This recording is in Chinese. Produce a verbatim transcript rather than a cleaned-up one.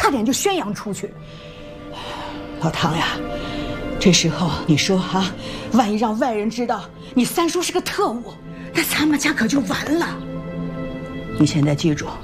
差点就宣扬出去。老唐呀，这时候你说啊，万一让外人知道你三叔是个特务，那咱们家可就完了。你现在记住，